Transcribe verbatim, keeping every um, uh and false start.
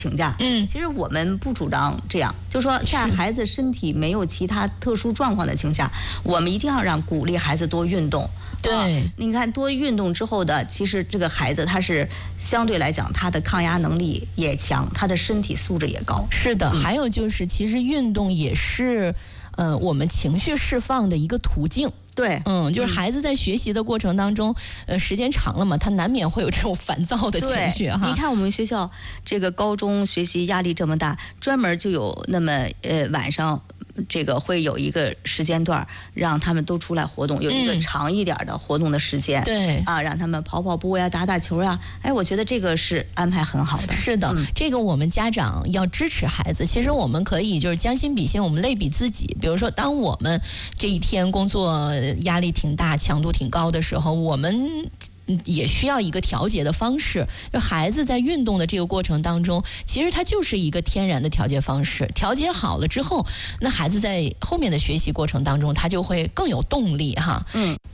请假。嗯，其实我们不主张这样，就说在孩子身体没有其他特殊状况的情况下，我们一定要让鼓励孩子多运动。 对、 啊，你看多运动之后的，其实这个孩子他是相对来讲他的抗压能力也强，他的身体素质也高。 是的，嗯、还有就是其实运动也是呃我们情绪释放的一个途径。 对， 嗯，就是孩子在学习的过程当中，呃，时间长了嘛，他难免会有这种烦躁的情绪哈。 你看我们学校这个高中学习压力这么大，专门就有那么呃晚上。这个会有一个时间段让他们都出来活动，有一个长一点的活动的时间， 对、 嗯、啊，让他们跑跑步呀、打打球呀。哎，我觉得这个是安排很好的。 是的、嗯，这个我们家长要支持孩子。其实我们可以就是将心比心，我们类比自己。比如说，当我们这一天工作压力挺大、强度挺高的时候，我们也需要一个调节的方式。就孩子在运动的这个过程当中，其实它就是一个天然的调节方式。调节好了之后，那孩子在后面的学习过程当中，他就会更有动力哈。嗯。